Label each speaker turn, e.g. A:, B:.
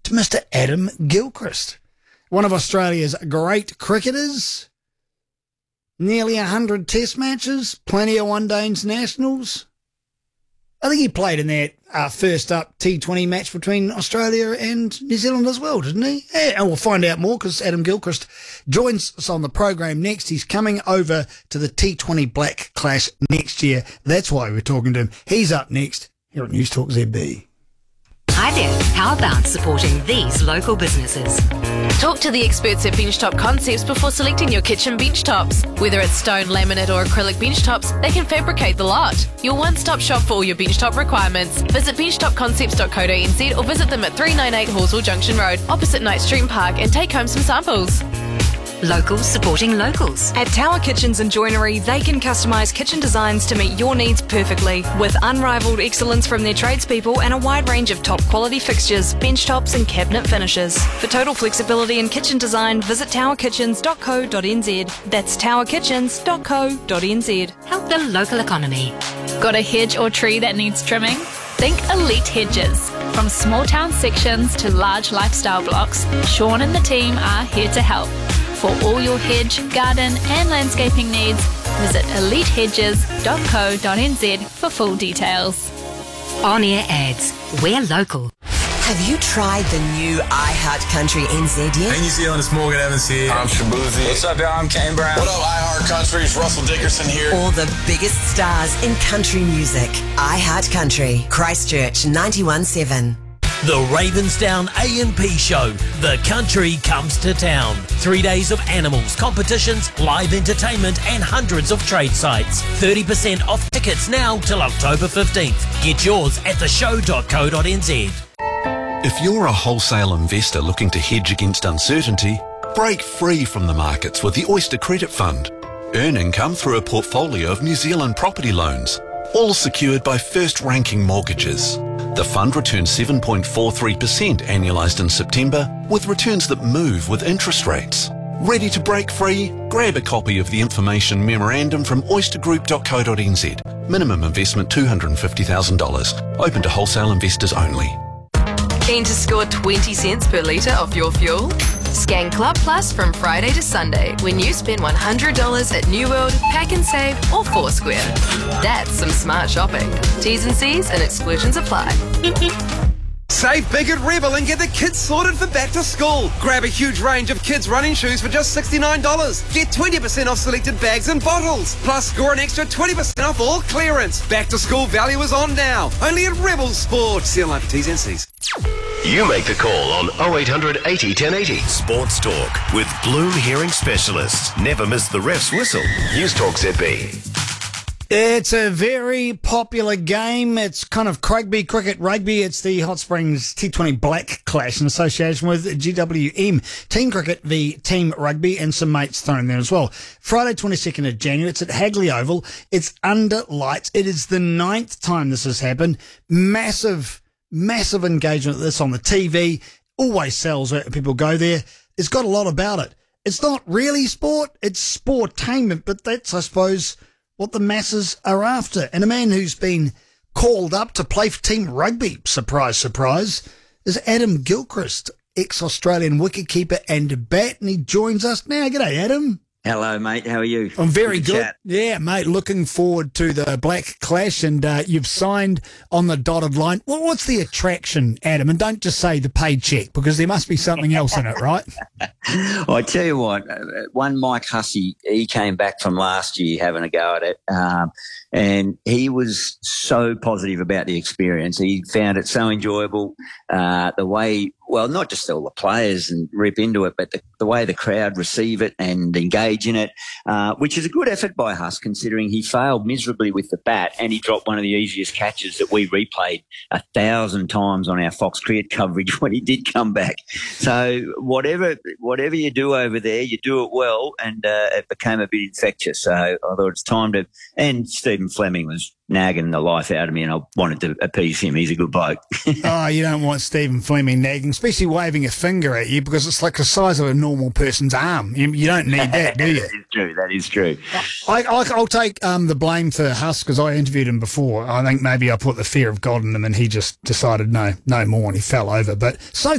A: to Mr. Adam Gilchrist, one of Australia's great cricketers. Nearly 100 test matches, plenty of one-day internationals. I think he played in that first up T20 match between Australia and New Zealand as well, didn't he? Yeah, and we'll find out more because Adam Gilchrist joins us on the program next. He's coming over to the T20 Black Clash next year. That's why we're talking to him. He's up next here at News Talk ZB.
B: Hi there, how about supporting these local businesses?
C: Talk to the experts at Benchtop Concepts before selecting your kitchen bench tops. Whether it's stone, laminate or acrylic bench tops, they can fabricate the lot. Your one-stop shop for all your bench top requirements. Visit benchtopconcepts.co.nz or visit them at 398 Horsell Junction Road, opposite Knight Street Park, and take home some samples.
B: Locals supporting locals.
D: At Tower Kitchens and Joinery, they can customise kitchen designs to meet your needs perfectly, with unrivalled excellence from their tradespeople and a wide range of top quality fixtures, bench tops and cabinet finishes. For total flexibility in kitchen design, visit towerkitchens.co.nz. That's towerkitchens.co.nz.
B: Help the local economy.
E: Got a hedge or tree that needs trimming? Think Elite Hedges. From small town sections to large lifestyle blocks, Sean and the team are here to help. For all your hedge, garden and landscaping needs, visit elitehedges.co.nz for full details.
B: On-air ads. We're local.
F: Have you tried the new iHeart Country NZ yet?
G: Hey New Zealand, it's Morgan Evans here.
H: I'm Shabuzi.
G: What's up, y'all? I'm Kane Brown.
H: What up, iHeart Country? It's Russell Dickerson here.
F: All the biggest stars in country music. iHeart Country, Christchurch 91.7.
I: The Ravensdown A&P Show. The country comes to town. 3 days of animals, competitions, live entertainment and hundreds of trade sites. 30% off tickets now till October 15th. Get yours at theshow.co.nz.
J: If you're a wholesale investor looking to hedge against uncertainty, break free from the markets with the Oyster Credit Fund. Earn income through a portfolio of New Zealand property loans, all secured by first-ranking mortgages. The fund returns 7.43% annualised in September, with returns that move with interest rates. Ready to break free? Grab a copy of the information memorandum from oystergroup.co.nz. Minimum investment $250,000. Open to wholesale investors only.
C: Keen to score 20 cents per litre off your fuel? Scan Club Plus from Friday to Sunday when you spend $100 at New World, Pack and Save or Foursquare. That's some smart shopping. T's and C's and exclusions apply.
K: Save big at Rebel and get the kids sorted for back to school. Grab a huge range of kids' running shoes for just $69. Get 20% off selected bags and bottles. Plus, score an extra 20% off all clearance. Back to school value is on now. Only at Rebel Sport. See online for T's and C's.
L: You make the call on 0800 80 1080.
M: Sports Talk with Bloom Hearing Specialists. Never miss the ref's whistle.
L: News Talk ZB.
A: It's a very popular game. It's kind of Craigbee cricket rugby. It's the Hot Springs T20 Black Clash in association with GWM. Team cricket v team rugby and some mates thrown there as well. Friday 22nd of January. It's at Hagley Oval. It's under lights. It is the 9th time this has happened. Massive engagement of this on the TV. Always sells when people go there. It's got a lot about it. It's not really sport. It's sportainment, but that's, I suppose, what the masses are after. And a man who's been called up to play for team rugby, surprise, surprise, is Adam Gilchrist, ex-Australian wicketkeeper and bat, and he joins us now. G'day, Adam.
N: Hello, mate. How are you?
A: I'm very good.
N: Chat.
A: Yeah, mate. Looking forward to the Black Clash, and you've signed on the dotted line. Well, what's the attraction, Adam? And don't just say the paycheck, because there must be something else in it, right?
N: Well, I tell you what, one Mike Hussey, he came back from last year having a go at it, and he was so positive about the experience. He found it so enjoyable, the way, well, not just all the players and rip into it, but the way the crowd receive it and engage in it, which is a good effort by Huss, considering he failed miserably with the bat and he dropped one of the easiest catches that we replayed 1,000 times on our Fox Cricket coverage when he did come back. So whatever you do over there, you do it well, and it became a bit infectious. So I thought it's time to, and Stephen Fleming was nagging the life out of me, and I wanted to appease him. He's a good bloke.
A: Oh, you don't want Stephen Fleming nagging, especially waving a finger at you, because it's like the size of a normal person's arm. You don't need that, do you?
N: That is true.
A: I'll take the blame for Huss, because I interviewed him before. I think maybe I put the fear of God in him, and he just decided no more, and he fell over. But so